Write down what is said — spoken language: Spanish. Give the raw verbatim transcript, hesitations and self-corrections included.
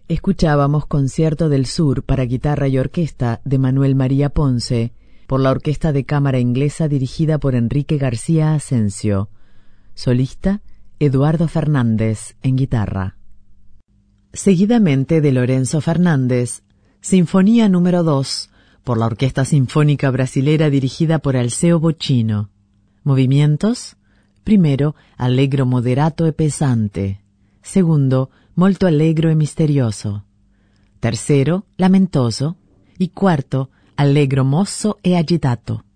Escuchábamos Concierto del Sur para guitarra y orquesta de Manuel María Ponce, por la Orquesta de Cámara Inglesa dirigida por Enrique García Asensio. Solista, Eduardo Fernández, en guitarra. Seguidamente de Lorenzo Fernández, Sinfonía número dos, por la Orquesta Sinfónica Brasilera dirigida por Alceo Bocchino. Movimientos: primero, allegro moderato e pesante. Segundo, molto allegro e misterioso. Tercero, lamentoso. Y cuarto, allegro mosso e agitato.